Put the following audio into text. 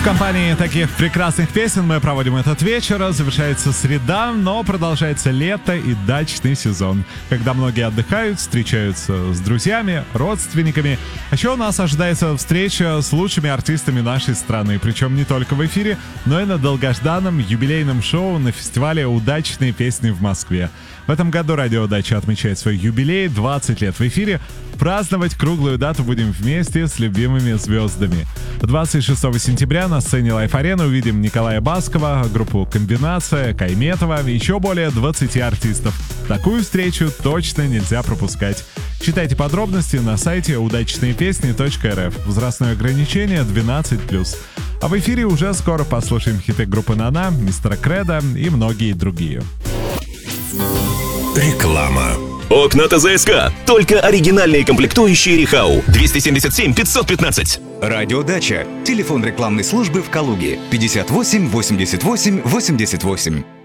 В компании таких прекрасных песен мы проводим этот вечер. Завершается среда, но продолжается лето и дачный сезон, когда многие отдыхают, встречаются с друзьями, родственниками. А еще у нас ожидается встреча с лучшими артистами нашей страны, причем не только в эфире, но и на долгожданном юбилейном шоу на фестивале «Удачные песни» в Москве. В этом году радио «Дача» отмечает свой юбилей, 20 лет в эфире. Праздновать круглую дату будем вместе с любимыми звездами. 26 сентября на сцене Лайф-арены увидим Николая Баскова, группу «Комбинация», Кайметова и еще более 20 артистов. Такую встречу точно нельзя пропускать. Читайте подробности на сайте удачнеепесни.рф. Возрастное ограничение 12+. А в эфире уже скоро послушаем хиты группы «Нана», «Мистера Кредо» и многие другие. Реклама. Окна ТЗСК. Только оригинальные комплектующие Рихау. 277 515. Радио «Дача». Телефон рекламной службы в Калуге. 58 88 88.